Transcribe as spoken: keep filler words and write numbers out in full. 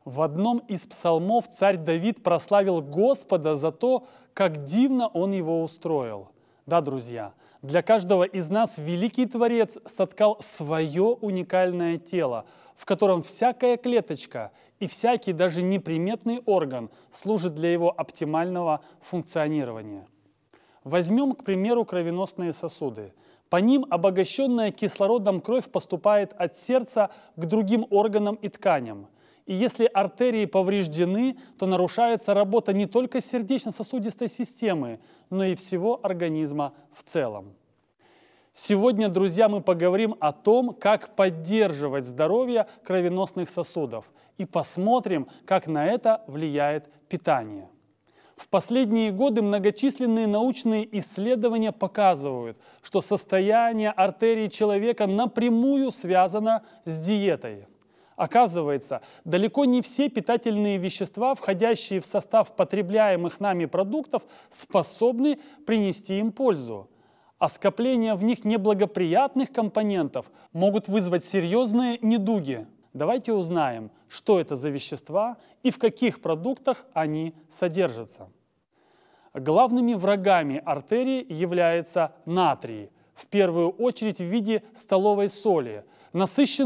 В одном из псалмов царь Давид прославил Господа за то, как дивно Он его устроил. Да, друзья, для каждого из нас великий Творец соткал свое уникальное тело, в котором всякая клеточка и всякий даже неприметный орган служит для его оптимального функционирования. Возьмем, к примеру, кровеносные сосуды. По ним обогащенная кислородом кровь поступает от сердца к другим органам и тканям. И если артерии повреждены, то нарушается работа не только сердечно-сосудистой системы, но и всего организма в целом. Сегодня, друзья, мы поговорим о том, как поддерживать здоровье кровеносных сосудов, и посмотрим, как на это влияет питание. В последние годы многочисленные научные исследования показывают, что состояние артерий человека напрямую связано с диетой. Оказывается, далеко не все питательные вещества, входящие в состав потребляемых нами продуктов, способны принести им пользу. А скопление в них неблагоприятных компонентов могут вызвать серьезные недуги. Давайте узнаем, что это за вещества и в каких продуктах они содержатся. Главными врагами артерий является натрий, в первую очередь в виде столовой соли. Насыщенный